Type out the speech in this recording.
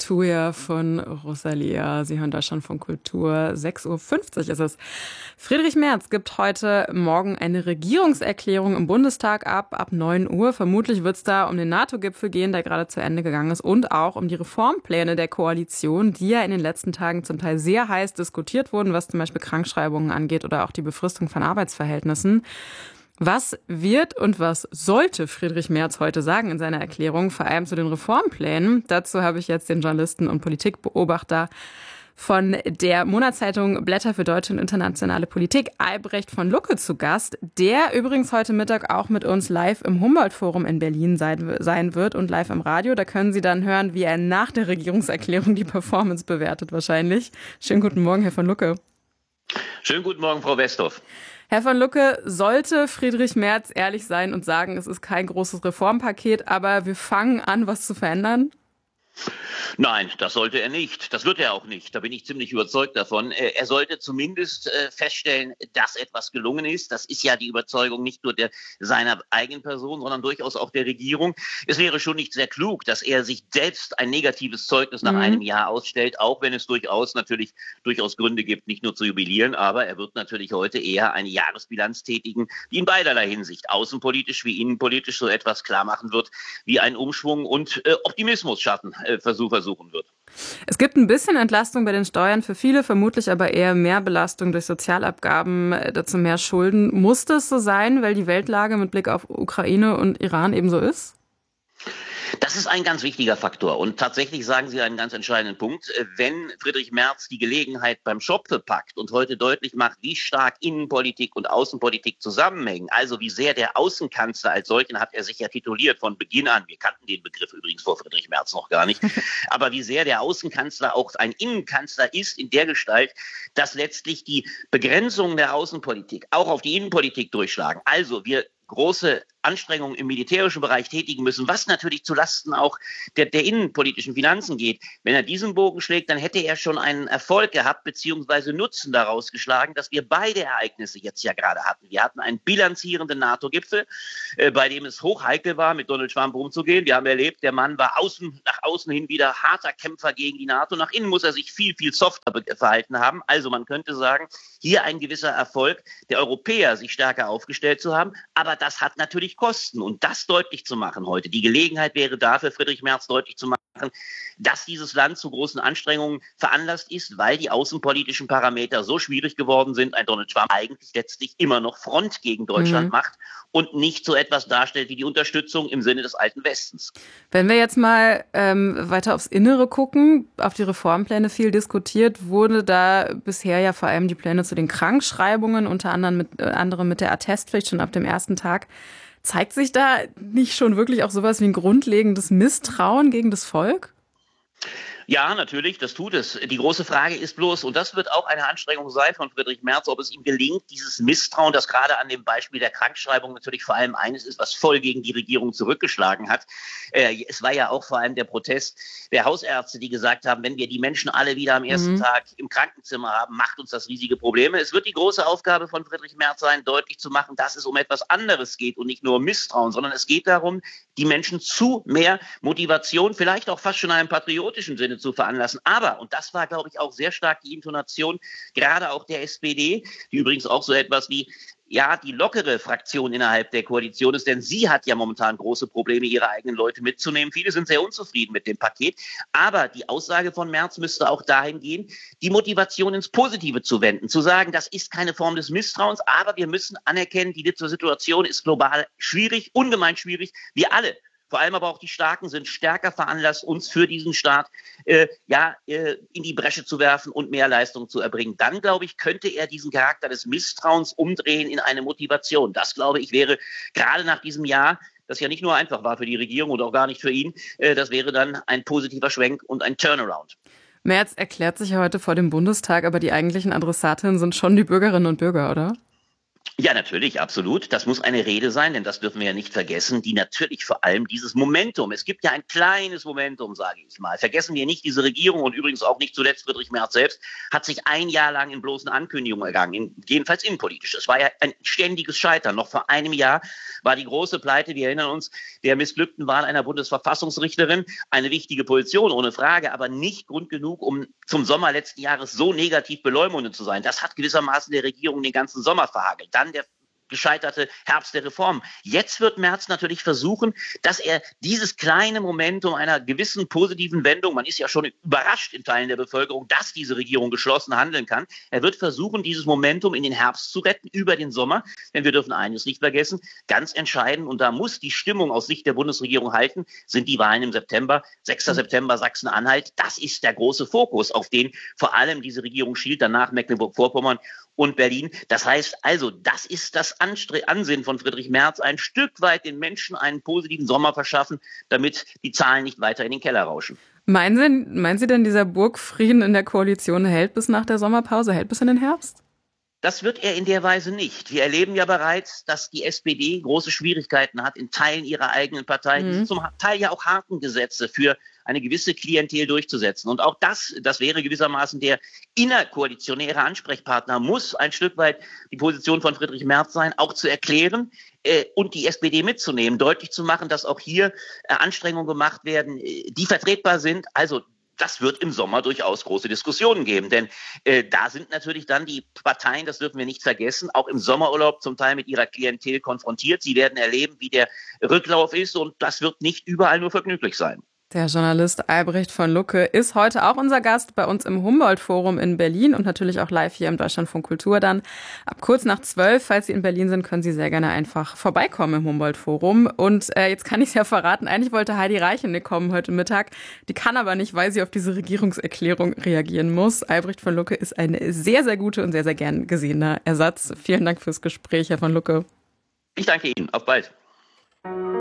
Tuya von Rosalia. Sie hören Deutschlandfunk Kultur. 6:50 Uhr ist es. Friedrich Merz gibt heute Morgen eine Regierungserklärung im Bundestag ab 9 Uhr. Vermutlich wird es da um den NATO-Gipfel gehen, der gerade zu Ende gegangen ist, und auch um die Reformpläne der Koalition, die ja in den letzten Tagen zum Teil sehr heiß diskutiert wurden, was zum Beispiel Krankschreibungen angeht oder auch die Befristung von Arbeitsverhältnissen. Was wird und was sollte Friedrich Merz heute sagen in seiner Erklärung, vor allem zu den Reformplänen? Dazu habe ich jetzt den Journalisten und Politikbeobachter von der Monatszeitung Blätter für deutsche und internationale Politik, Albrecht von Lucke, zu Gast, der übrigens heute Mittag auch mit uns live im Humboldt-Forum in Berlin sein wird und live im Radio. Da können Sie dann hören, wie er nach der Regierungserklärung die Performance bewertet wahrscheinlich. Schönen guten Morgen, Herr von Lucke. Schönen guten Morgen, Frau Westhoff. Herr von Lucke, sollte Friedrich Merz ehrlich sein und sagen, es ist kein großes Reformpaket, aber wir fangen an, was zu verändern? Nein, das sollte er nicht. Das wird er auch nicht. Da bin ich ziemlich überzeugt davon. Er sollte zumindest feststellen, dass etwas gelungen ist. Das ist ja die Überzeugung nicht nur seiner eigenen Person, sondern durchaus auch der Regierung. Es wäre schon nicht sehr klug, dass er sich selbst ein negatives Zeugnis nach einem Jahr ausstellt, auch wenn es durchaus Gründe gibt, nicht nur zu jubilieren. Aber er wird natürlich heute eher eine Jahresbilanz tätigen, die in beiderlei Hinsicht, außenpolitisch wie innenpolitisch, so etwas klar machen wird, wie ein Umschwung und Optimismus versuchen wird. Es gibt ein bisschen Entlastung bei den Steuern für viele, vermutlich aber eher mehr Belastung durch Sozialabgaben, dazu mehr Schulden. Muss das so sein, weil die Weltlage mit Blick auf Ukraine und Iran eben so ist? Das ist ein ganz wichtiger Faktor. Und tatsächlich sagen Sie einen ganz entscheidenden Punkt. Wenn Friedrich Merz die Gelegenheit beim Schopfe packt und heute deutlich macht, wie stark Innenpolitik und Außenpolitik zusammenhängen, also wie sehr der Außenkanzler als solchen, hat er sich ja tituliert von Beginn an, wir kannten den Begriff übrigens vor Friedrich Merz noch gar nicht, aber wie sehr der Außenkanzler auch ein Innenkanzler ist in der Gestalt, dass letztlich die Begrenzungen der Außenpolitik auch auf die Innenpolitik durchschlagen. Also wir große Anstrengungen im militärischen Bereich tätigen müssen, was natürlich zulasten auch der innenpolitischen Finanzen geht. Wenn er diesen Bogen schlägt, dann hätte er schon einen Erfolg gehabt, beziehungsweise Nutzen daraus geschlagen, dass wir beide Ereignisse jetzt ja gerade hatten. Wir hatten einen bilanzierenden NATO-Gipfel, bei dem es hochheikel war, mit Donald Trump umzugehen. Wir haben erlebt, der Mann war nach außen hin wieder harter Kämpfer gegen die NATO. Nach innen muss er sich viel, viel softer verhalten haben. Also man könnte sagen, hier ein gewisser Erfolg der Europäer, sich stärker aufgestellt zu haben. Aber das hat natürlich Kosten. Und das deutlich zu machen heute, die Gelegenheit wäre dafür, Friedrich Merz deutlich zu machen, dass dieses Land zu großen Anstrengungen veranlasst ist, weil die außenpolitischen Parameter so schwierig geworden sind, ein Donald Trump eigentlich letztlich immer noch Front gegen Deutschland macht und nicht so etwas darstellt wie die Unterstützung im Sinne des alten Westens. Wenn wir jetzt mal weiter aufs Innere gucken, auf die Reformpläne viel diskutiert, wurde da bisher ja vor allem die Pläne zu den Krankschreibungen, unter anderem mit der Attestpflicht schon ab dem ersten Tag. Zeigt sich da nicht schon wirklich auch sowas wie ein grundlegendes Misstrauen gegen das Volk? Ja, natürlich, das tut es. Die große Frage ist bloß, und das wird auch eine Anstrengung sein von Friedrich Merz, ob es ihm gelingt, dieses Misstrauen, das gerade an dem Beispiel der Krankschreibung natürlich vor allem eines ist, was voll gegen die Regierung zurückgeschlagen hat. Es war ja auch vor allem der Protest der Hausärzte, die gesagt haben, wenn wir die Menschen alle wieder am ersten Tag im Krankenzimmer haben, macht uns das riesige Probleme. Es wird die große Aufgabe von Friedrich Merz sein, deutlich zu machen, dass es um etwas anderes geht und nicht nur um Misstrauen, sondern es geht darum, die Menschen zu mehr Motivation, vielleicht auch fast schon in einem patriotischen Sinne zu veranlassen. Aber, und das war, glaube ich, auch sehr stark die Intonation, gerade auch der SPD, die übrigens auch so etwas wie die lockere Fraktion innerhalb der Koalition ist, denn sie hat ja momentan große Probleme, ihre eigenen Leute mitzunehmen. Viele sind sehr unzufrieden mit dem Paket. Aber die Aussage von Merz müsste auch dahin gehen, die Motivation ins Positive zu wenden, zu sagen, das ist keine Form des Misstrauens, aber wir müssen anerkennen, die Situation ist global schwierig, ungemein schwierig. Wir alle, vor allem aber auch die Starken, sind stärker veranlasst, uns für diesen Staat in die Bresche zu werfen und mehr Leistung zu erbringen. Dann, glaube ich, könnte er diesen Charakter des Misstrauens umdrehen in eine Motivation. Das, glaube ich, wäre gerade nach diesem Jahr, das ja nicht nur einfach war für die Regierung und auch gar nicht für ihn, das wäre dann ein positiver Schwenk und ein Turnaround. Merz erklärt sich ja heute vor dem Bundestag, aber die eigentlichen Adressatinnen sind schon die Bürgerinnen und Bürger, oder? Ja, natürlich, absolut. Das muss eine Rede sein, denn das dürfen wir ja nicht vergessen, die natürlich vor allem dieses Momentum, es gibt ja ein kleines Momentum, sage ich mal. Vergessen wir nicht, diese Regierung und übrigens auch nicht zuletzt Friedrich Merz selbst, hat sich ein Jahr lang in bloßen Ankündigungen ergangen, jedenfalls innenpolitisch. Es war ja ein ständiges Scheitern. Noch vor einem Jahr war die große Pleite, wir erinnern uns, der missglückten Wahl einer Bundesverfassungsrichterin, eine wichtige Position, ohne Frage, aber nicht Grund genug, um zum Sommer letzten Jahres so negativ beleumundet zu sein. Das hat gewissermaßen der Regierung den ganzen Sommer verhagelt. Dann der gescheiterte Herbst der Reform. Jetzt wird Merz natürlich versuchen, dass er dieses kleine Momentum einer gewissen positiven Wendung, man ist ja schon überrascht in Teilen der Bevölkerung, dass diese Regierung geschlossen handeln kann. Er wird versuchen, dieses Momentum in den Herbst zu retten, über den Sommer. Denn wir dürfen eines nicht vergessen, ganz entscheidend, und da muss die Stimmung aus Sicht der Bundesregierung halten, sind die Wahlen im September, 6. September Sachsen-Anhalt. Das ist der große Fokus, auf den vor allem diese Regierung schielt, danach Mecklenburg-Vorpommern und Berlin. Das heißt also, das ist das Ansinnen von Friedrich Merz, ein Stück weit den Menschen einen positiven Sommer verschaffen, damit die Zahlen nicht weiter in den Keller rauschen. Meinen Sie denn, dieser Burgfrieden in der Koalition hält bis nach der Sommerpause, hält bis in den Herbst? Das wird er in der Weise nicht. Wir erleben ja bereits, dass die SPD große Schwierigkeiten hat in Teilen ihrer eigenen Partei, zum Teil ja auch harten Gesetze für eine gewisse Klientel durchzusetzen. Und auch das wäre gewissermaßen der innerkoalitionäre Ansprechpartner, muss ein Stück weit die Position von Friedrich Merz sein, auch zu erklären und die SPD mitzunehmen, deutlich zu machen, dass auch hier Anstrengungen gemacht werden, die vertretbar sind. Also das wird im Sommer durchaus große Diskussionen geben, denn da sind natürlich dann die Parteien, das dürfen wir nicht vergessen, auch im Sommerurlaub zum Teil mit ihrer Klientel konfrontiert. Sie werden erleben, wie der Rücklauf ist, und das wird nicht überall nur vergnüglich sein. Der Journalist Albrecht von Lucke ist heute auch unser Gast bei uns im Humboldt-Forum in Berlin und natürlich auch live hier im Deutschlandfunk Kultur dann. Ab kurz nach 12, falls Sie in Berlin sind, können Sie sehr gerne einfach vorbeikommen im Humboldt-Forum. Und jetzt kann ich es ja verraten, eigentlich wollte Heidi Reichenick kommen heute Mittag. Die kann aber nicht, weil sie auf diese Regierungserklärung reagieren muss. Albrecht von Lucke ist ein sehr, sehr guter und sehr, sehr gern gesehener Ersatz. Vielen Dank fürs Gespräch, Herr von Lucke. Ich danke Ihnen. Auf bald.